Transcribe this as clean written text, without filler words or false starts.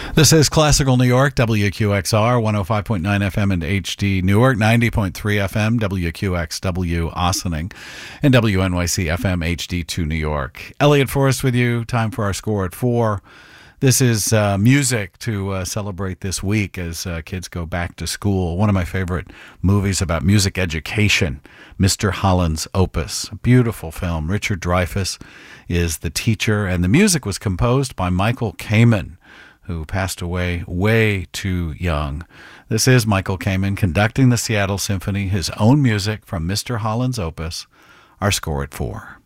This is Classical New York, WQXR, 105.9 FM and HD Newark, 90.3 FM, WQXW Ossining, and WNYC FM HD2 New York. Elliot Forrest with you. Time for our score at 4. This is music to celebrate this week as kids go back to school. One of my favorite movies about music education, Mr. Holland's Opus. A beautiful film. Richard Dreyfuss is the teacher, and the music was composed by Michael Kamen, who passed away way too young. This is Michael Kamen conducting the Seattle Symphony, his own music from Mr. Holland's Opus. Our score at 4.